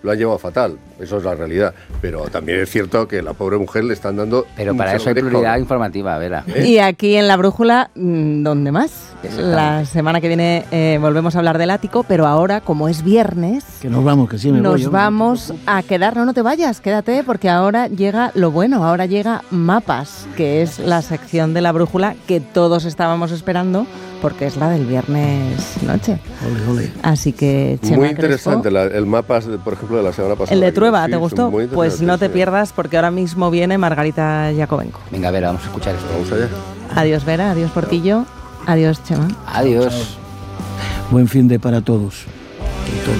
lo han llevado fatal, eso es la realidad. Pero también es cierto que la pobre mujer le están dando... Pero para eso hay prioridad informativa, Vera. Y aquí en La Brújula, ¿dónde más? La semana que viene volvemos a hablar del ático, pero ahora, como es viernes... Que nos vamos, que sí me voy. Nos vamos a quedar, no te vayas, quédate, porque ahora llega lo bueno, ahora llega Mapas, que es la sección de La Brújula que todos estábamos esperando, porque es la del viernes noche. Ole, ole. Así que, Chema Muy interesante Crespo, el mapa, por ejemplo, de la semana pasada. el de Trueba, Sí, ¿te gustó? muy Pues no te interesante, sí. pierdas, porque ahora mismo viene Margarita Jacobenco. Venga, Vera, vamos a escuchar esto. Vamos allá. Adiós, Vera, adiós, Portillo, adiós, Chema. Adiós. Buen fin de para todos y todas.